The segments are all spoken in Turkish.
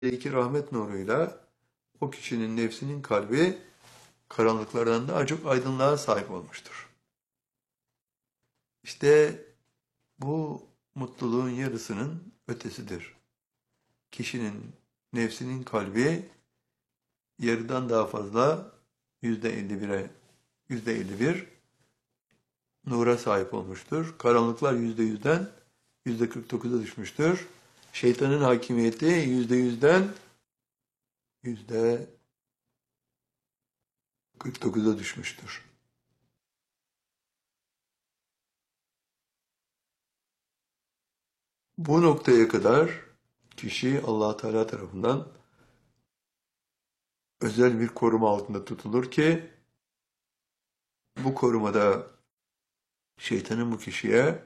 iki rahmet nuruyla o kişinin nefsinin kalbi karanlıklardan daha çok aydınlığa sahip olmuştur. İşte bu mutluluğun yarısının ötesidir. Kişinin nefsinin kalbi yarıdan daha fazla %51 nura sahip olmuştur. Karanlıklar %100'den %49'a düşmüştür. Şeytanın hakimiyeti %100'den %49'a düşmüştür. Bu noktaya kadar kişi Allah Teala tarafından özel bir koruma altında tutulur ki bu korumada şeytanın bu kişiye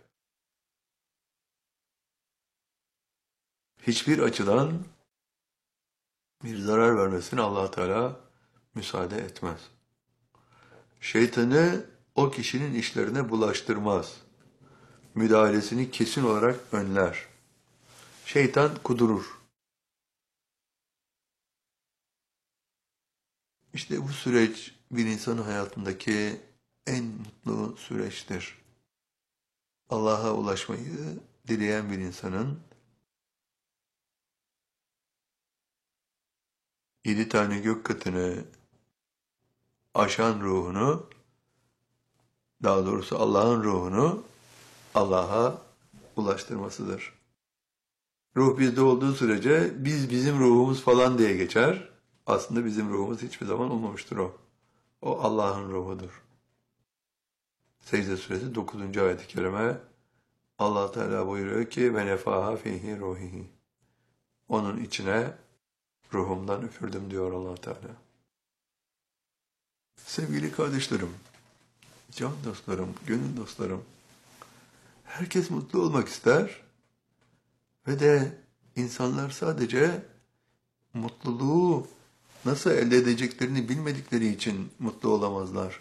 hiçbir açıdan bir zarar vermesine Allah Teala müsaade etmez. Şeytanı o kişinin işlerine bulaştırmaz. Müdahalesini kesin olarak önler. Şeytan kudurur. İşte bu süreç bir insanın hayatındaki en mutlu süreçtir. Allah'a ulaşmayı dileyen bir insanın 7 tane gök katını aşan ruhunu, daha doğrusu Allah'ın ruhunu Allah'a ulaştırmasıdır. Ruh bizde olduğu sürece bizim ruhumuz falan diye geçer. Aslında bizim ruhumuz hiçbir zaman olmamıştır o. O Allah'ın ruhudur. Secde suresi 9. ayet-i kerime Allah Teala buyuruyor ki ve nefaha fihi ruhihi. Onun içine ruhumdan üfürdüm diyor Allah Teala. Sevgili kardeşlerim, can dostlarım, gönül dostlarım, herkes mutlu olmak ister ve de insanlar sadece mutluluğu nasıl elde edeceklerini bilmedikleri için mutlu olamazlar.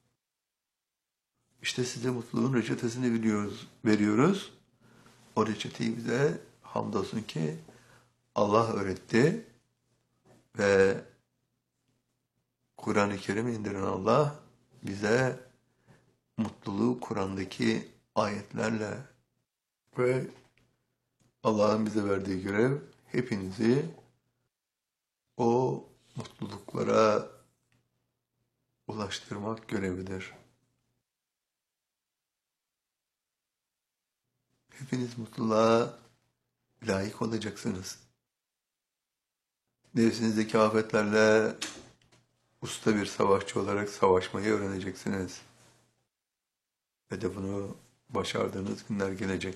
İşte size mutluluğun reçetesini veriyoruz. O reçeteyi bize hamdolsun ki Allah öğretti ve Kur'an-ı Kerim indiren Allah bize mutluluğu Kur'an'daki ayetlerle ve Allah'ın bize verdiği görev hepinizi o mutluluklara ulaştırmak görevidir. Hepiniz mutluluğa layık olacaksınız. Nefsinizdeki afetlerle usta bir savaşçı olarak savaşmayı öğreneceksiniz. Ve de bunu başardığınız günler gelecek.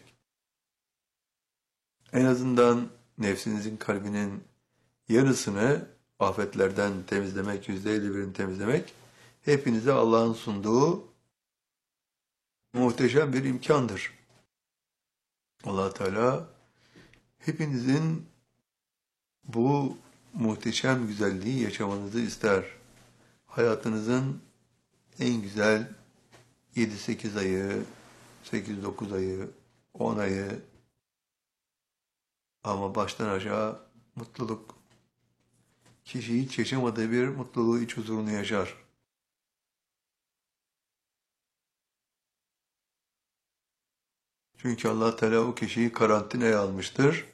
En azından nefsinizin kalbinin yarısını afetlerden temizlemek, %51'ini temizlemek, hepinize Allah'ın sunduğu muhteşem bir imkandır. Allah Teala hepinizin bu muhteşem güzelliği yaşamanızı ister. Hayatınızın en güzel 7-8 ayı, 8-9 ayı, 10 ayı ama baştan aşağı mutluluk. Kişi hiç yaşamadığı bir mutluluğu, iç huzurunu yaşar. Çünkü Allah Teala o kişiyi karantinaya almıştır.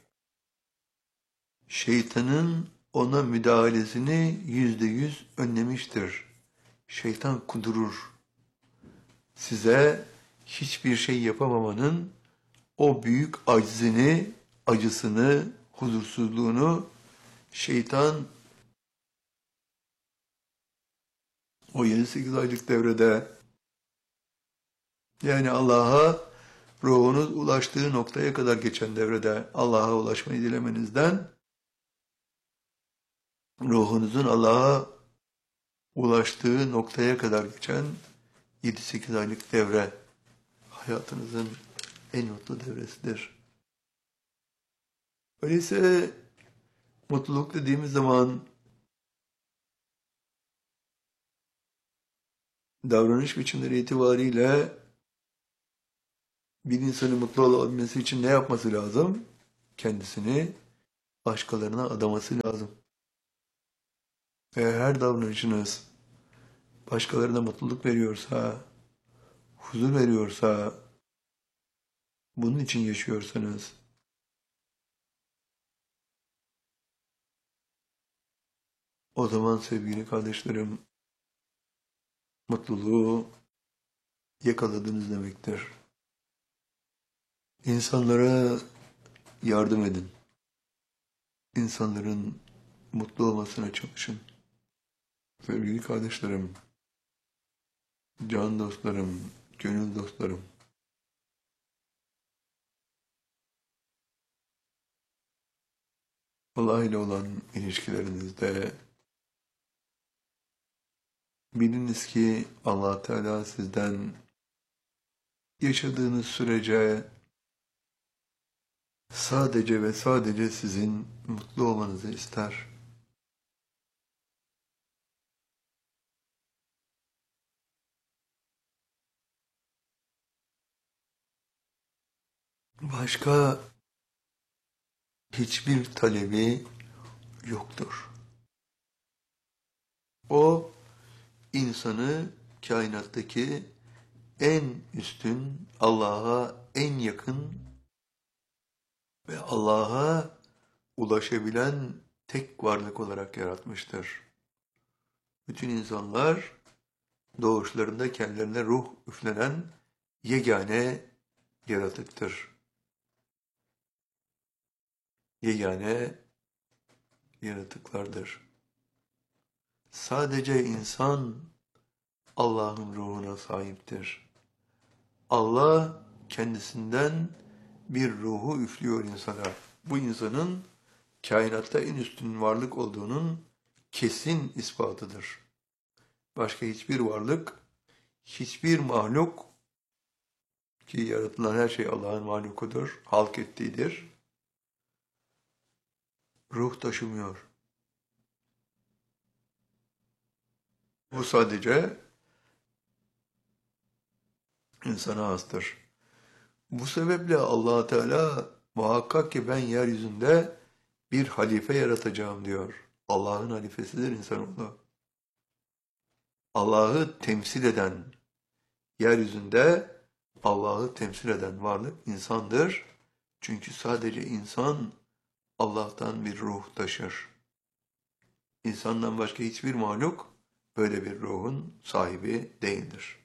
Şeytanın ona müdahalesini %100 önlemiştir. Şeytan kudurur. Size hiçbir şey yapamamanın o büyük aczini, acısını, huzursuzluğunu şeytan o 7-8 aylık devrede yani Allah'a ruhunuz ulaştığı noktaya kadar geçen devrede Allah'a ulaşmayı dilemenizden ruhunuzun Allah'a ulaştığı noktaya kadar geçen 7-8 aylık devre hayatınızın en mutlu devresidir. Öyleyse mutluluk dediğimiz zaman davranış biçimleri itibariyle bir insanın mutlu olabilmesi için ne yapması lazım? Kendisini başkalarına adaması lazım. Eğer her davranışınız başkalarına mutluluk veriyorsa, huzur veriyorsa, bunun için yaşıyorsanız, o zaman sevgili kardeşlerim, mutluluğu yakaladınız demektir. İnsanlara yardım edin. İnsanların mutlu olmasına çalışın. Sevgili kardeşlerim, can dostlarım, gönül dostlarım, Allah ile olan ilişkilerinizde biliniz ki Allah Teala sizden yaşadığınız sürece sadece ve sadece sizin mutlu olmanızı ister. Başka hiçbir talebi yoktur. O insanı kainattaki en üstün, Allah'a en yakın ve Allah'a ulaşabilen tek varlık olarak yaratmıştır. Bütün insanlar doğuşlarında kendilerine ruh üflenen yegane yaratıktır. Yegane yaratıklardır. Sadece insan Allah'ın ruhuna sahiptir. Allah kendisinden bir ruhu üflüyor insana. Bu insanın kainatta en üstün varlık olduğunun kesin ispatıdır. Başka hiçbir varlık, hiçbir mahluk ki yaratılan her şey Allah'ın mahlukudur, halk ettiğidir. Ruh taşımıyor. Bu sadece insana hastır. Bu sebeple Allah Teala muhakkak ki ben yeryüzünde bir halife yaratacağım diyor. Allah'ın halifesidir insanoğlu. Allah'ı temsil eden, yeryüzünde Allah'ı temsil eden varlık insandır. Çünkü sadece insan Allah'tan bir ruh taşır. İnsandan başka hiçbir mahluk böyle bir ruhun sahibi değildir.